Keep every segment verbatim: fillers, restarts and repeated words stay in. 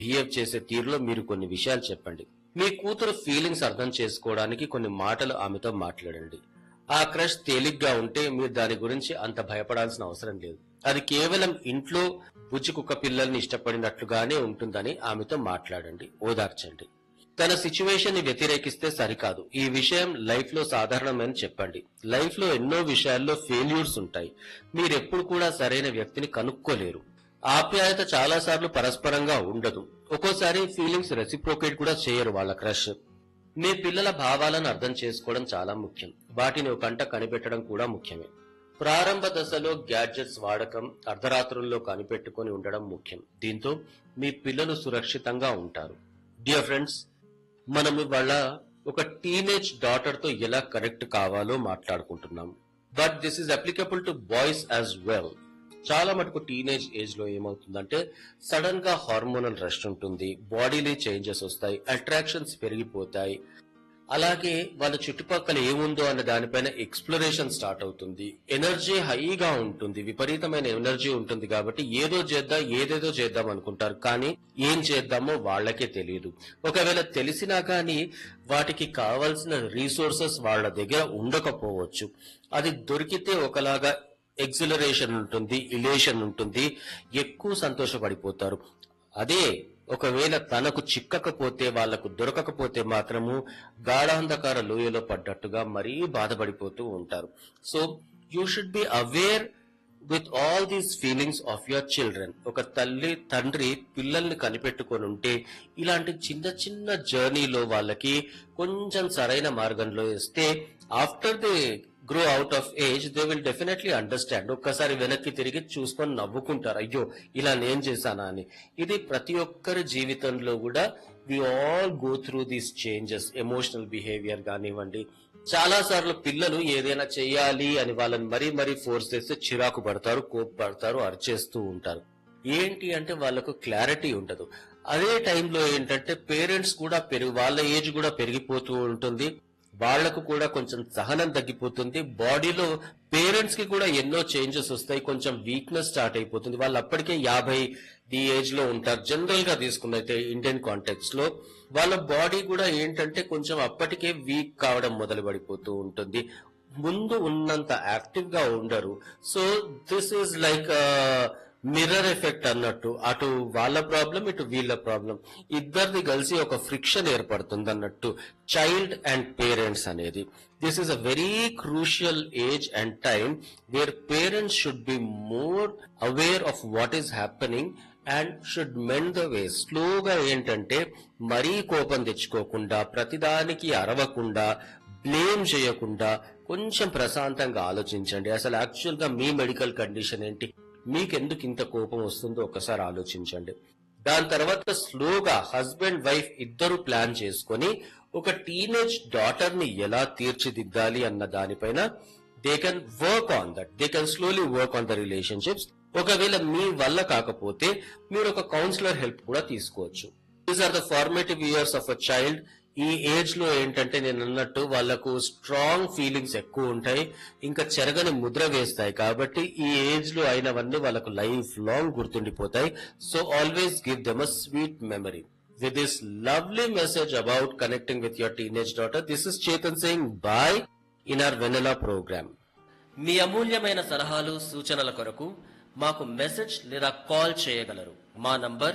Behave చేసే తీరులో మీరు కొన్ని విషయాలు చెప్పండి. మీ కూతురు ఫీలింగ్స్ అర్థం చేసుకోవడానికి కొన్ని మాటలు ఆమెతో మాట్లాడండి. ఆ క్రష్ తేలిగ్గా ఉంటే మీరు దాని గురించి అంత భయపడాల్సిన అవసరం లేదు. అది కేవలం ఇంట్లో బుజ్జి కుక్క పిల్లల్ని ఇష్టపడినట్లుగానే ఉంటుందని ఆమెతో మాట్లాడండి, ఓదార్చండి. తన సిచ్యువేషన్ ని వ్యతిరేకిస్తే సరికాదు. ఈ విషయం లైఫ్ లో సాధారణమని చెప్పండి. లైఫ్ లో ఎన్నో విషయాల్లో ఫెయిల్యూర్స్ ఉంటాయి. మీరెప్పుడు కూడా సరైన వ్యక్తిని కనుక్కోలేరు. ఆప్యాయత చాలా సార్లు పరస్పరంగా ఉండదు. ఒక్కోసారి ఫీలింగ్స్ రెసిప్రోకేట్ కూడా చేయరు వాళ్ళ క్రష్. మీ పిల్లల భావాలను అర్థం చేసుకోవడం చాలా ముఖ్యం. వాటిని ఒక కంట కనిపెట్టడం కూడా ముఖ్యమే. ప్రారంభ దశలో గ్యాడ్జెట్స్ వాడకం, అర్ధరాత్రుల్లో కనిపెట్టుకొని ఉండడం ముఖ్యం. దీంతో మీ పిల్లలు సురక్షితంగా ఉంటారు. డియర్ ఫ్రెండ్స్, మనం ఇవాళ ఒక టీనేజ్ డాటర్ తో ఎలా కనెక్ట్ కావాలో మాట్లాడుకుంటున్నాం. But this is applicable to boys as well. చాలా మటుకు టీనేజ్ ఏజ్ లో ఏమవుతుందంటే సడన్ గా హార్మోనల్ రష్ ఉంటుంది, బాడీలో చేంజెస్ వస్తాయి, అట్రాక్షన్స్ పెరిగిపోతాయి. అలాగే వాళ్ళ చుట్టుపక్కల ఏముందో అన్న దానిపైన ఎక్స్ప్లోరేషన్ స్టార్ట్ అవుతుంది. ఎనర్జీ హైగా ఉంటుంది, విపరీతమైన ఎనర్జీ ఉంటుంది. కాబట్టి ఏదో చేద్దాం, ఏదేదో చేద్దాం అనుకుంటారు. కానీ ఏం చేద్దామో వాళ్ళకే తెలియదు. ఒకవేళ తెలిసినా కానీ వాటికి కావాల్సిన రీసోర్సెస్ వాళ్ళ దగ్గర ఉండకపోవచ్చు. అది దొరికితే ఒకలాగా ఎక్సిలరేషన్ ఉంటుంది, ఇలేషన్ ఉంటుంది, ఎక్కువ సంతోషపడిపోతారు. అదే ఒకవేళ తనకు చిక్కకపోతే, వాళ్లకు దొరకకపోతే మాత్రము గాఢాంధకార లోయలో పడ్డట్టుగా మరీ బాధపడిపోతూ ఉంటారు. So you should be aware with all these feelings of your children. ఒక తల్లి తండ్రి పిల్లల్ని కనిపెట్టుకొని ఉంటే ఇలాంటి చిన్న చిన్న జర్నీలో వాళ్ళకి కొంచెం సరైన మార్గంలో ఇస్తే after the grow out of age they will definitely understand. ఒక్కసారి వెనక్కి తిరిగి చూసుకొని నవ్వుకుంటారు, అయ్యో ఇలా నేను చేశానా అని. ఇది ప్రతి ఒక్కరి జీవితంలో కూడా we all go through these changes. Emotional behaviour కానివ్వండి, చాలా సార్లు పిల్లలు ఏదైనా చేయాలి అని వాళ్ళని మరీ మరీ ఫోర్స్ చేస్తే చిరాకు పడతారు, కోప్పడతారు, అరిచేస్తూ ఉంటారు. ఏంటి అంటే వాళ్ళకు క్లారిటీ ఉండదు. అదే టైంలో ఏంటంటే పేరెంట్స్ కూడా పెరుగు వాళ్ళ ఏజ్ కూడా పెరిగిపోతూ ఉంటుంది. వాళ్లకు కూడా కొంచెం సహనం తగ్గిపోతుంది. బాడీలో పేరెంట్స్ కి కూడా ఎన్నో చేంజెస్ వస్తాయి. కొంచెం వీక్నెస్ స్టార్ట్ అయిపోతుంది. వాళ్ళు అప్పటికే యాభై ఈ ఏజ్ లో ఉంటారు. జనరల్ గా తీసుకున్నైతే ఇండియన్ కాంటెక్స్ట్ లో వాళ్ళ బాడీ కూడా ఏంటంటే కొంచెం అప్పటికే వీక్ కావడం మొదలు పడిపోతూ ఉంటుంది. ముందు ఉన్నంత యాక్టివ్ గా ఉండరు. So this is like mirror effect అన్నట్టు. అటు వాళ్ళ ప్రాబ్లం, ఇటు వీళ్ళ ప్రాబ్లం, ఇద్దరిది కలిసి ఒక ఫ్రిక్షన్ ఏర్పడుతుంది అన్నట్టు చైల్డ్ అండ్ పేరెంట్స్ అనేది. This is a very crucial age and time where parents should be more aware of what is happening and should mend the way. స్లోగా ఏంటంటే మరీ కోపం తెచ్చుకోకుండా, ప్రతిదానికి అరవకుండా, బ్లేమ్ చేయకుండా కొంచెం ప్రశాంతంగా ఆలోచించండి. అసలు యాక్చువల్ గా మీ మెడికల్ కండిషన్ ఏంటి, మీకెందుకు ఇంత కోపం వస్తుందో ఒకసారి ఆలోచించండి. దాని తర్వాత స్లోగా హస్బెండ్ వైఫ్ ఇద్దరు ప్లాన్ చేసుకొని ఒక టీనేజ్ డాటర్ ని ఎలా తీర్చిదిద్దాలి అన్న దానిపైన they can work on that. They can slowly work on the relationships. ఒకవేళ మీ వల్ల కాకపోతే మీరు ఒక కౌన్సిలర్ హెల్ప్ కూడా తీసుకోవచ్చు. These are the formative years of a child. ఈ ఏజ్ లో ఏంటంటే నేను అన్నట్టు వాళ్లకు స్ట్రాంగ్ ఫీలింగ్స్ ఎక్కువ ఉంటాయి, ఇంకా చెరగని ముద్ర వేస్తాయి. కాబట్టి ఈ ఏజ్ లో అయినవన్నీ వాళ్ళకు life long గుర్తుండిపోతాయి. So always give them a sweet memory. With this lovely message about connecting with your teenage daughter, this is Chetan saying bye in our Vanilla program. మీ అమూల్యమైన సలహాలు సూచనల కొరకు మాకు మెసేజ్ లేదా కాల్ చేయగలరు. మా నంబర్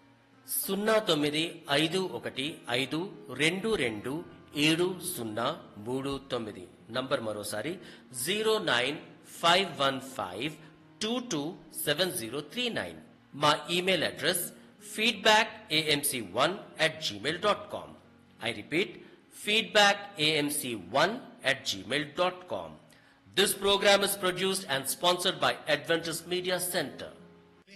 సున్నా తొమ్మిది ఐదు ఒకటి ఐదు రెండు రెండు ఏడు సున్నా మూడు తొమ్మిది. నంబర్ మరోసారి zero nine five one five two two seven zero three nine. మా email address feedback a m c one at gmail dot com. I repeat, feedback a m c one at gmail dot com. This program is produced and sponsored by Adventist Media Center.